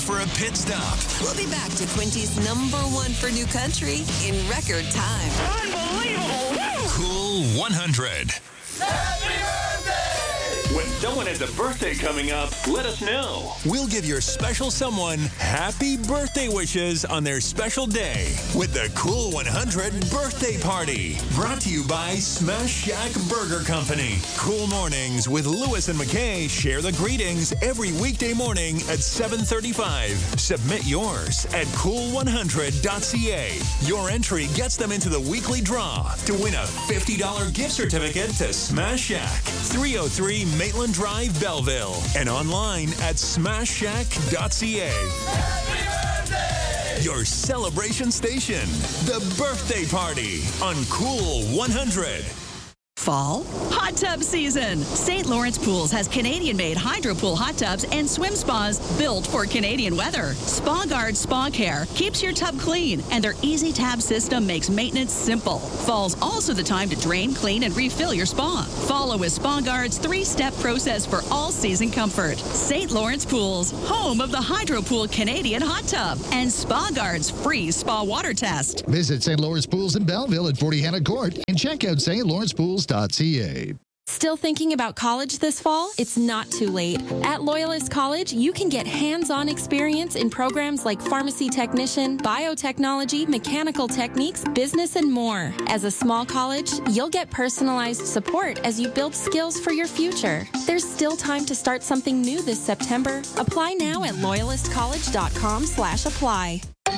for a pit stop. We'll be back to Quinty's #1 for new country in record time. Unbelievable! Woo! Cool 100. Happy birthday! When someone has a birthday coming up, let us know. We'll give your special someone happy birthday wishes on their special day with the Cool 100 Birthday Party. Brought to you by Smash Shack Burger Company. Cool Mornings with Lewis and McKay share the greetings every weekday morning at 7:35. Submit yours at cool100.ca. Your entry gets them into the weekly draw to win a $50 gift certificate to Smash Shack, 303 Maitland Drive, Belleville, and online at smashshack.ca. Happy birthday! Your celebration station, the Birthday Party on Cool 100. Fall? Hot tub season. St. Lawrence Pools has Canadian-made hydro pool hot tubs and swim spas built for Canadian weather. Spa Guard Spa Care keeps your tub clean, and their easy tab system makes maintenance simple. Fall's also the time to drain, clean, and refill your spa. Follow with Spa Guard's 3-step process for all-season comfort. St. Lawrence Pools, home of the Hydro Pool Canadian hot tub, and Spa Guard's free spa water test. Visit St. Lawrence Pools in Belleville at 40 Hannah Court and check out stlawrencepools.ca. Still thinking about college this fall? It's not too late. At Loyalist College, you can get hands-on experience in programs like pharmacy technician, biotechnology, mechanical techniques, business, and more. As a small college, you'll get personalized support as you build skills for your future. There's still time to start something new this September. Apply now at loyalistcollege.com/apply.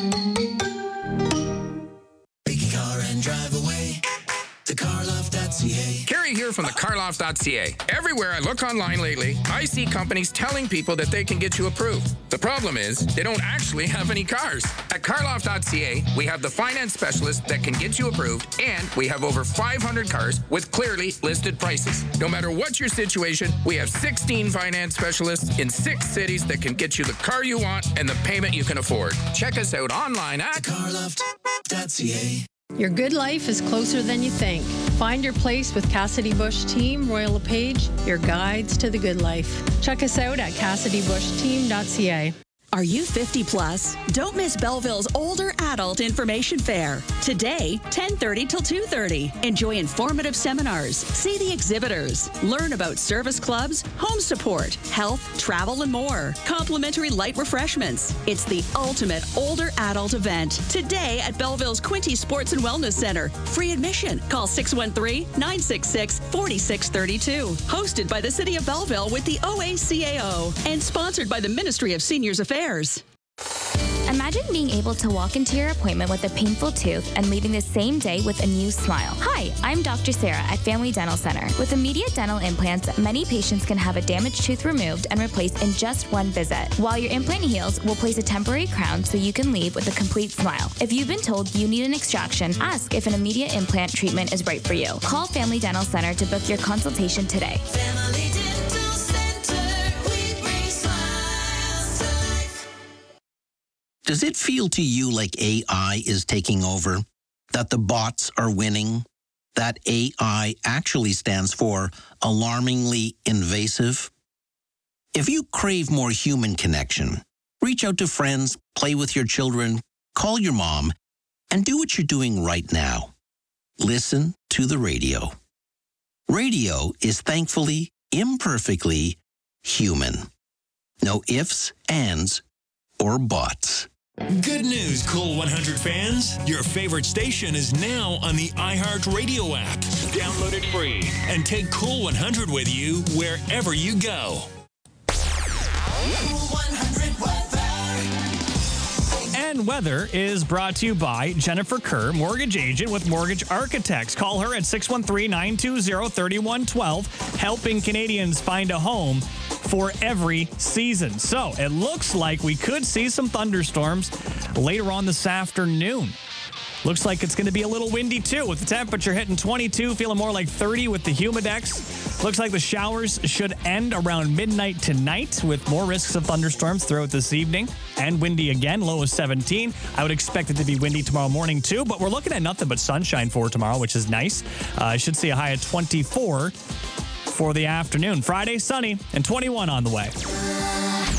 Pick a car and drive away. TheCarLoft.ca. Kerry here from TheCarLoft.ca. Everywhere I look online lately, I see companies telling people that they can get you approved. The problem is, they don't actually have any cars. At CarLoft.ca, we have the finance specialist that can get you approved, and we have over 500 cars with clearly listed prices. No matter what your situation, we have 16 finance specialists in 6 cities that can get you the car you want and the payment you can afford. Check us out online at TheCarLoft.ca. Your good life is closer than you think. Find your place with Cassidy Bush Team, Royal LePage, your guides to the good life. Check us out at CassidyBushTeam.ca. Are you 50 plus? Don't miss Belleville's Older Adult Information Fair. Today, 10:30 till 2:30. Enjoy informative seminars, see the exhibitors, learn about service clubs, home support, health, travel, and more. Complimentary light refreshments. It's the ultimate older adult event. Today at Belleville's Quinty Sports and Wellness Center. Free admission. Call 613-966-4632. Hosted by the City of Belleville with the OACAO. And sponsored by the Ministry of Seniors Affairs. Imagine being able to walk into your appointment with a painful tooth and leaving the same day with a new smile. Hi, I'm Dr. Sarah at Family Dental Center. With immediate dental implants, many patients can have a damaged tooth removed and replaced in just one visit. While your implant heals, we'll place a temporary crown so you can leave with a complete smile. If you've been told you need an extraction, ask if an immediate implant treatment is right for you. Call Family Dental Center to book your consultation today. Family Dental Center, we bring smiles to life. Does it feel to you like AI is taking over? That the bots are winning? That AI actually stands for alarmingly invasive? If you crave more human connection, reach out to friends, play with your children, call your mom, and do what you're doing right now. Listen to the radio. Radio is thankfully, imperfectly human. No ifs, ands, or buts. Good news, Cool 100 fans. Your favorite station is now on the iHeartRadio app. Download it free and take Cool 100 with you wherever you go. Cool 100 weather. And weather is brought to you by Jennifer Kerr, mortgage agent with Mortgage Architects. Call her at 613-920-3112, helping Canadians find a home for every season. So it looks like we could see some thunderstorms later on this afternoon. Looks like it's going to be a little windy too, with the temperature hitting 22, feeling more like 30 with the humidex. Looks like the showers should end around midnight tonight, with more risks of thunderstorms throughout this evening. And windy again, low of 17. I would expect it to be windy tomorrow morning too, but we're looking at nothing but sunshine for tomorrow, which is nice. I should see a high of 24 for the afternoon. Friday, sunny, and 21 on the way.